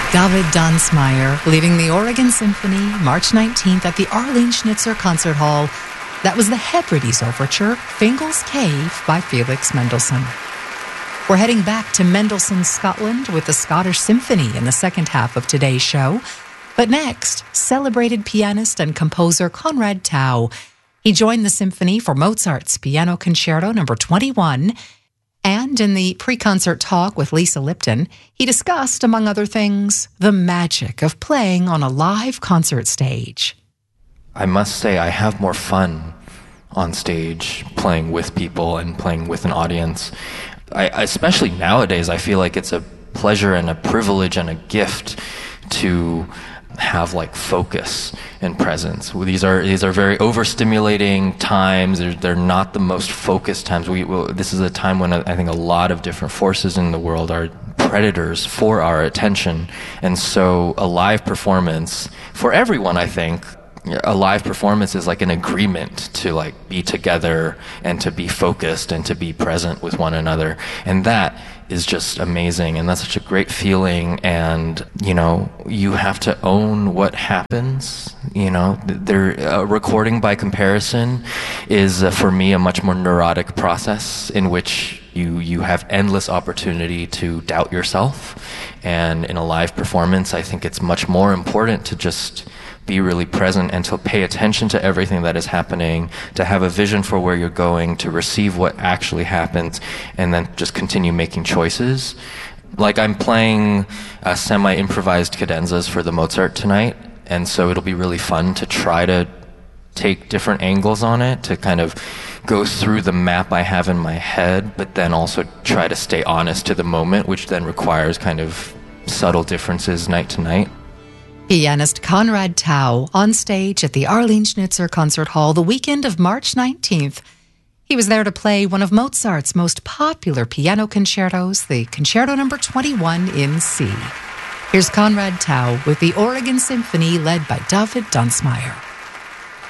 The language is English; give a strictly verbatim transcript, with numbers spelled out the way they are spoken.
David Dunsmeyer leading the Oregon Symphony March nineteenth at the Arlene Schnitzer Concert Hall. That was the Hebrides Overture, Fingal's Cave by Felix Mendelssohn. We're heading back to Mendelssohn's Scotland with the Scottish Symphony in the second half of today's show. But next, celebrated pianist and composer Konrad Tau. He joined the symphony for Mozart's Piano Concerto number twenty-one. And in the pre-concert talk with Lisa Lipton, he discussed, among other things, the magic of playing on a live concert stage. I must say I have more fun on stage playing with people and playing with an audience. I, especially nowadays, I feel like it's a pleasure and a privilege and a gift to have like focus and presence. These are these are very overstimulating times. They're, they're not the most focused times. We well, this is a time when I think a lot of different forces in the world are predators for our attention, and so a live performance for everyone, I think, a live performance is like an agreement to like be together and to be focused and to be present with one another, and that is just amazing, and that's such a great feeling. And you know, you have to own what happens. You know, there uh, recording by comparison is uh, for me a much more neurotic process in which you you have endless opportunity to doubt yourself, and in a live performance I think it's much more important to just be really present and to pay attention to everything that is happening, to have a vision for where you're going, to receive what actually happens, and then just continue making choices. Like I'm playing uh, semi-improvised cadenzas for the Mozart tonight, and so it'll be really fun to try to take different angles on it, to kind of go through the map I have in my head, but then also try to stay honest to the moment, which then requires kind of subtle differences night to night. Pianist Konrad Tau on stage at the Arlene Schnitzer Concert Hall the weekend of March nineteenth. He was there to play one of Mozart's most popular piano concertos, the Concerto number twenty-one in C. Here's Konrad Tau with the Oregon Symphony led by David Dunsmeyer.